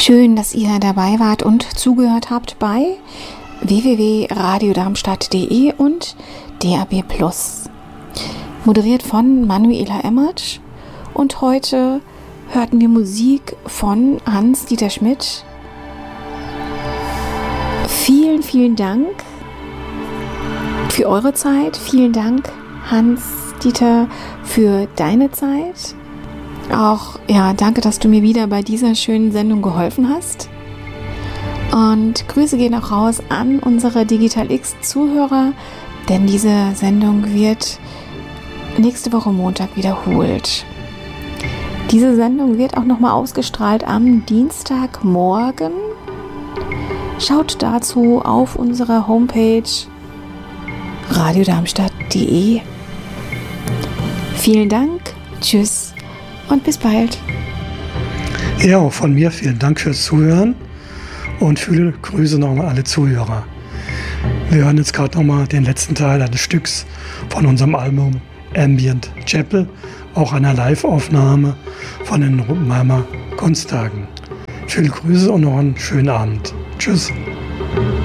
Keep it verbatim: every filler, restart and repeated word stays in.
Schön, dass ihr dabei wart und zugehört habt bei w w w punkt radio darmstadt punkt d e und D A B plus. Moderiert von Manuela Emmert, und heute hörten wir Musik von Hans-Dieter Schmidt. Vielen, vielen Dank für eure Zeit. Vielen Dank, Hans-Dieter, für deine Zeit. Auch, ja, danke, dass du mir wieder bei dieser schönen Sendung geholfen hast. Und Grüße gehen auch raus an unsere Digital X-Zuhörer, denn diese Sendung wird nächste Woche Montag wiederholt. Diese Sendung wird auch nochmal ausgestrahlt am Dienstagmorgen. Schaut dazu auf unserer Homepage radio darmstadt punkt d e. Vielen Dank, tschüss und bis bald. Ja, auch von mir vielen Dank fürs Zuhören und viele Grüße noch an alle Zuhörer. Wir hören jetzt gerade nochmal den letzten Teil eines Stücks von unserem Album Ambient Chapel, auch einer Live-Aufnahme von den Ruppenheimer Kunsttagen. Viele Grüße und noch einen schönen Abend. Tschüss.